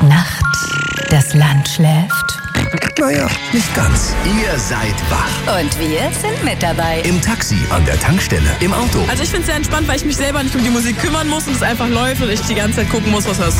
Nacht, das Land schläft. Naja, nicht ganz. Ihr seid wach. Und wir sind mit dabei. Im Taxi, an der Tankstelle, im Auto. Also ich finde es sehr entspannt, weil ich mich selber nicht um die Musik kümmern muss und es einfach läuft und ich die ganze Zeit gucken muss, was hörst